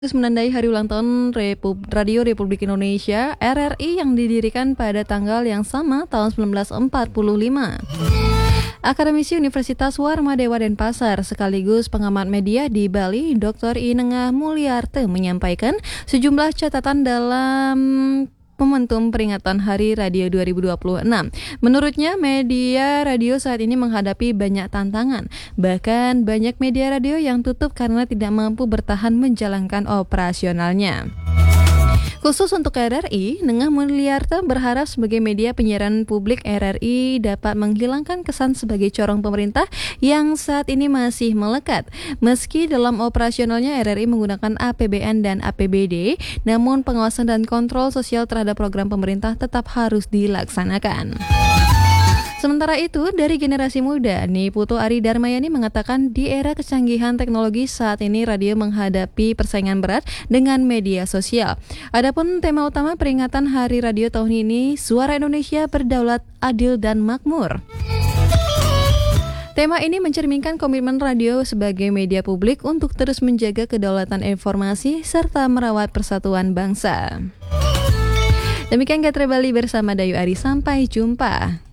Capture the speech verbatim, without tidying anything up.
Menandai hari ulang tahun Repub- Radio Republik Indonesia R R I yang didirikan pada tanggal yang sama tahun seribu sembilan ratus empat puluh lima. Akademisi Universitas Warmadewa Denpasar sekaligus pengamat media di Bali, Doktor Inengah Mulyarte menyampaikan sejumlah catatan dalam momentum peringatan Hari Radio dua ribu dua puluh enam. Menurutnya, media radio saat ini menghadapi banyak tantangan. Bahkan banyak media radio yang tutup karena tidak mampu bertahan menjalankan operasionalnya. Khusus untuk R R I, Nengah Mulyarte berharap sebagai media penyiaran publik R R I dapat menghilangkan kesan sebagai corong pemerintah yang saat ini masih melekat. Meski dalam operasionalnya R R I menggunakan A P B N dan A P B D, namun pengawasan dan kontrol sosial terhadap program pemerintah tetap harus dilaksanakan. Sementara itu, dari generasi muda, Niputu Ari Darmayani mengatakan di era kecanggihan teknologi saat ini radio menghadapi persaingan berat dengan media sosial. Adapun tema utama peringatan Hari Radio tahun ini, Suara Indonesia Berdaulat, Adil dan Makmur. Tema ini mencerminkan komitmen radio sebagai media publik untuk terus menjaga kedaulatan informasi serta merawat persatuan bangsa. Demikian Gatre Bali bersama Dayu Ari, sampai jumpa.